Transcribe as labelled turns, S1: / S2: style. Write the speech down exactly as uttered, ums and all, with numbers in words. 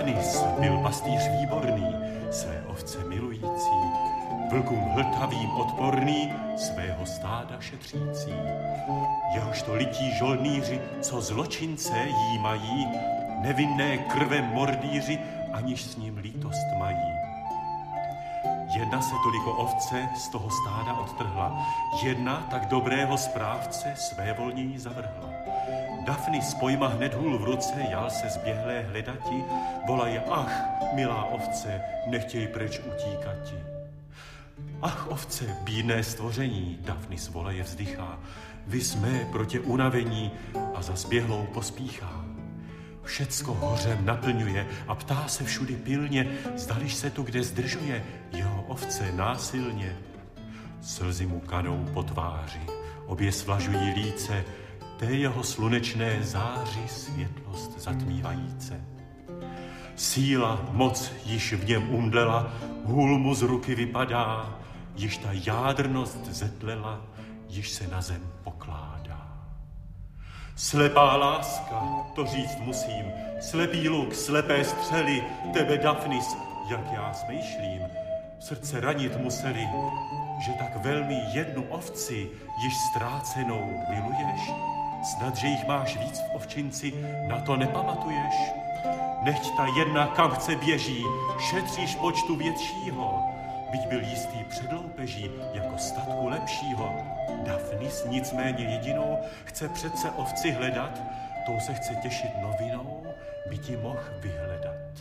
S1: Dafnis byl pastýř výborný, své ovce milující, vlkům hltavým odporný, svého stáda šetřící. Jehožto lití žoldnýři, co zločince jímají, nevinné krve mordýři, aniž s ním lítost mají. Jedna se toliko ovce z toho stáda odtrhla, jedna tak dobrého správce svévolněji zavrhla. Dafnis pojma hned hůl v ruce, jal se zběhlé hledati, volaje, ach, milá ovce, nechtěj preč utíkati. Ach, ovce, bídné stvoření, Dafnis volaje vzdychá, vy jsme proti unavení a za zběhlou pospíchá. Všecko hořem naplňuje a ptá se všudy pilně, zdališ se tu kde zdržuje jeho ovce násilně. Slzy mu kanou po tváři, obě svlažují líce, té jeho slunečné záři světlost zatmívajíce. Síla, moc již v něm umdlela, hůl mu z ruky vypadá, již ta jádrnost zetlela, již se na zem pokládá. Slepá láska, to říct musím, slepý luk, slepé střely, tebe, Dafnis, jak já smýšlím, srdce ranit museli, že tak velmi jednu ovci již ztrácenou miluješ, snad, že jich máš víc v ovčinci, na to nepamatuješ? Nechť ta jedna kam chce běží, šetříš počtu většího, byť byl jistý předloupeží jako statku lepšího. Dafnis nicméně jedinou chce přece ovci hledat, tou se chce těšit novinou, by ti mohl vyhledat.